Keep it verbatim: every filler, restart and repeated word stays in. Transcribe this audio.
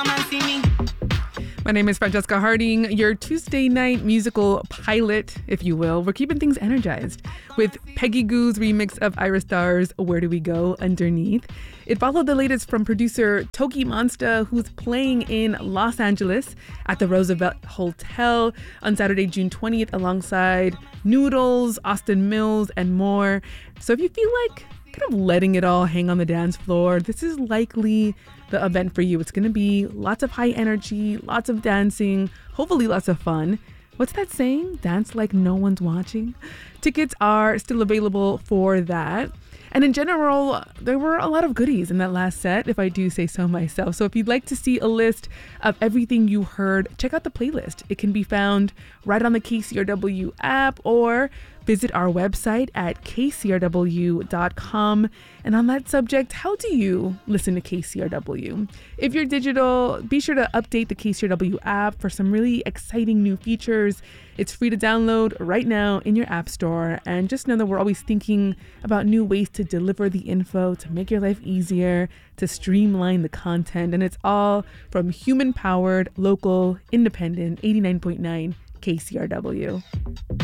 My name is Francesca Harding, your Tuesday night musical pilot, if you will. We're keeping things energized with Peggy Gou's remix of Ira Starr's Where Do We Go Underneath. It followed the latest from producer Toki Monsta, who's playing in Los Angeles at the Roosevelt Hotel on Saturday, June twentieth, alongside Noodles, Austin Mills, and more. So if you feel like kind of letting it all hang on the dance floor, this is likely the event for you. It's going to be lots of high energy, lots of dancing, hopefully lots of fun. What's that saying? Dance like no one's watching. Tickets are still available for that. And in general, there were a lot of goodies in that last set, if I do say so myself. So if you'd like to see a list of everything you heard, check out the playlist. It can be found right on the K C R W app, or visit our website at k c r w dot com. And on that subject, how do you listen to K C R W? If you're digital, be sure to update the K C R W app for some really exciting new features. It's free to download right now in your app store. And just know that we're always thinking about new ways to deliver the info, to make your life easier, to streamline the content. And it's all from human-powered, local, independent, eighty-nine point nine K C R W.